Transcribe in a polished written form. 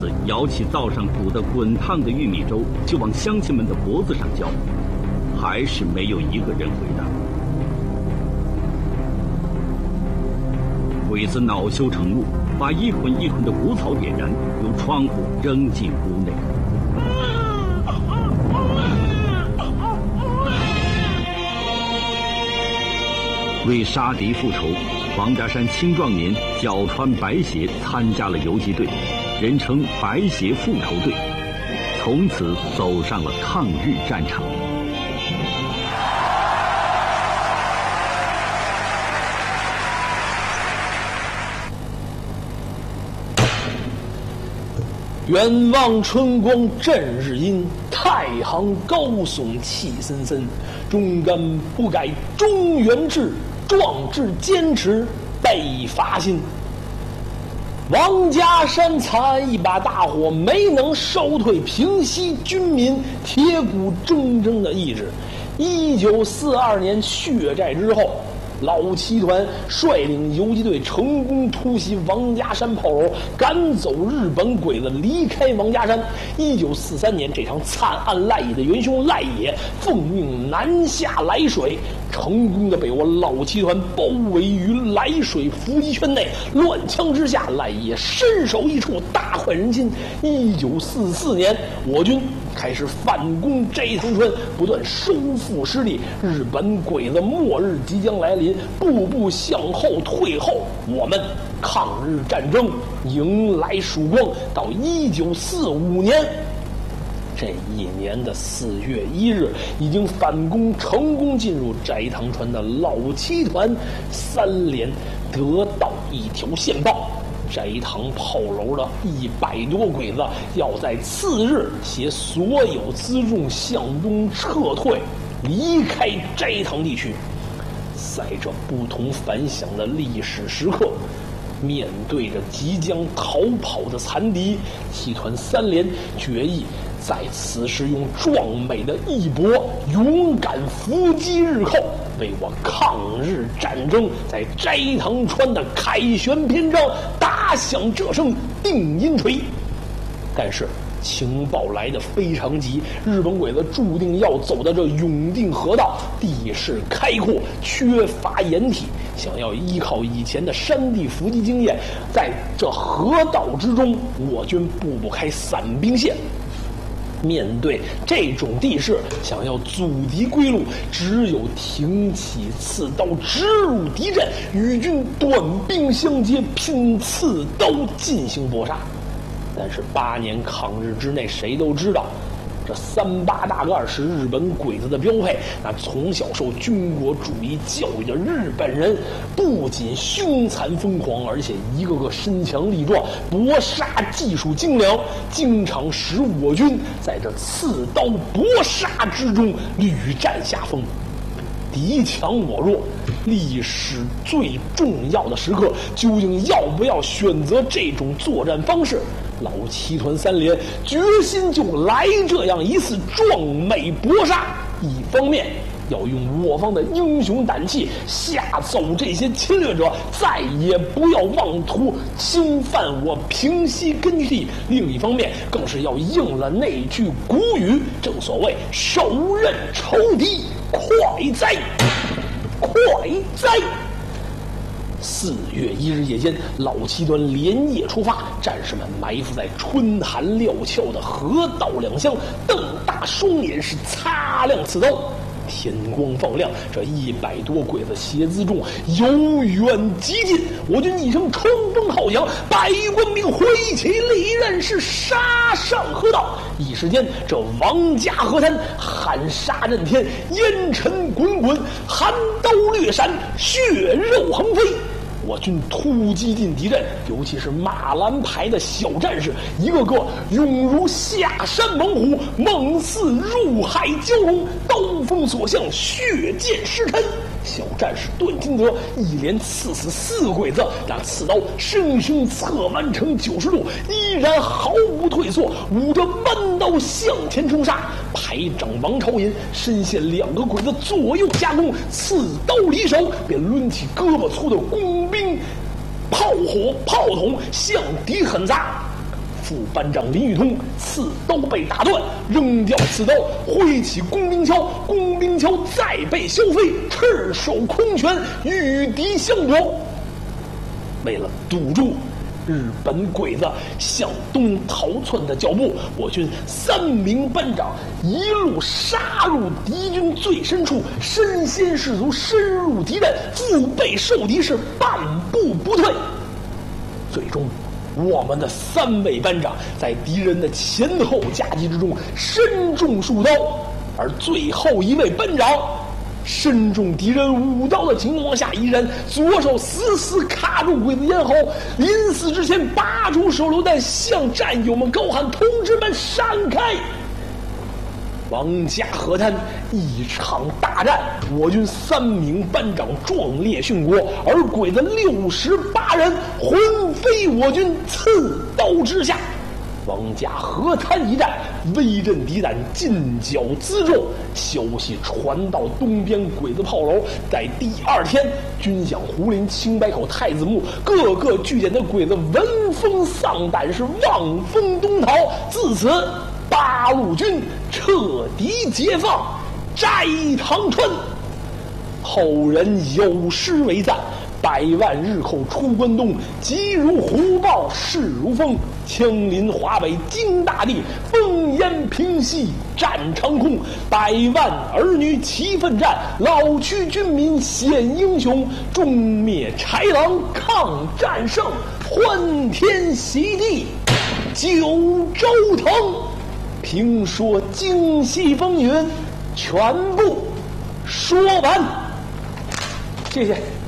舀起灶上煮得滚烫的玉米粥，就往乡亲们的脖子上浇，还是没有一个人回答。鬼子恼羞成怒，把一捆一捆的谷草点燃，用窗户扔进屋内。为杀敌复仇，王家山青壮年脚穿白鞋参加了游击队，人称白鞋复仇队，从此走上了抗日战场。 远望春光正日阴，太行高耸气森森。忠肝不改中原志，壮志坚持北伐新。王家山残一把大火没能烧退平西军民铁骨铮铮的意志。1942年血债之后，老七团率领游击队成功突袭王家山炮楼，赶走日本鬼子，离开王家山。1943年，这场惨案赖野的元凶赖野奉命南下涞水，成功的被我老七团包围于涞水伏击圈内。乱枪之下，赖野身首异处，大快人心。1944年，我军开始反攻斋藤川，不断收复失地。日本鬼子末日即将来临，步步向后退后，我们抗日战争迎来曙光。到1945年这一年的4月1日，已经反攻成功进入斋藤川的老七团3连得到一条线报，斋藤炮楼的100多鬼子要在次日携所有辎重向东撤退，离开斋藤地区。在这不同凡响的历史时刻，面对着即将逃跑的残敌，七团3连决议在此时用壮美的义搏勇敢伏击日寇，为我抗日战争在斋藤川的凯旋篇章打响这声定音锤。但是情报来得非常急，日本鬼子注定要走的这永定河道，地势开阔，缺乏掩体，想要依靠以前的山地伏击经验，在这河道之中，我军布不开散兵线。面对这种地势，想要阻敌归路，只有挺起刺刀直入敌阵，与军短兵相接，拼刺刀进行搏杀。但是8年抗日之内，谁都知道，这38大盖是日本鬼子的标配。那从小受军国主义教育的日本人，不仅凶残疯狂，而且一个个身强力壮，搏杀技术精良，经常使我军在这刺刀搏杀之中屡占下风。敌强我弱，历史最重要的时刻，究竟要不要选择这种作战方式？老七团3连决心就来这样一次壮美搏杀。一方面要用我方的英雄胆气吓走这些侵略者，再也不要妄图侵犯我平西根据地；另一方面更是要应了那句古语，正所谓手刃仇敌，快哉快哉。4月1日夜间，老七团连夜出发，战士们埋伏在春寒料峭的河道两乡，瞪大双眼是擦亮刺刀。天光放亮，这100多鬼子携辎重由远及近，我军一声冲锋号响，百余官兵挥起利刃是杀上河道。一时间，这王家河滩喊杀震天，烟尘滚滚，寒刀掠闪，血肉横飞。我军突击进敌阵，尤其是马兰排的小战士，一个个勇如下山猛虎，猛似入海蛟龙，刀锋所向，血溅尸thân。小战士段金德一连刺死4个鬼子，那刺刀生生侧弯成90度，依然毫无退缩，舞着弯刀向前冲杀。排长王朝银身陷2个鬼子左右夹攻，刺刀离手，便抡起胳膊粗的工兵炮筒向敌狠砸。 副班长林玉通刺刀被打断，扔掉刺刀，挥起工兵锹，工兵锹再被削飞，赤手空拳与敌相搏。为了堵住日本鬼子向东逃窜的脚步，我军3名班长一路杀入敌军最深处，身先士卒，深入敌阵，腹背受敌，是半步不退。最终我们的3位班长在敌人的前后夹击之中身中数刀，而最后一位班长身中敌人5刀的情况下，依然左手死死卡住鬼子咽喉，临死之前拔出手榴弹，向战友们高喊：“同志们，闪开！”王家河滩一场大战，我军3名班长壮烈殉国，而鬼子68人魂飞我军刺刀之下。王家河滩一战，威震敌胆，近剿辎重。消息传到东边鬼子炮楼，在第2天，军饷胡林、青白口、太子墓各个据点的鬼子闻风丧胆，是望风东逃。自此八路军彻底解放斋堂川。后人有诗为赞：“100万日寇出关东，急如虎豹，势如风。枪临华北惊大地，烽烟平息战长空。100万儿女齐奋战，老区军民显英雄。终灭豺狼抗战胜，欢天喜地九州腾。”评说京西风云全部说完，谢谢。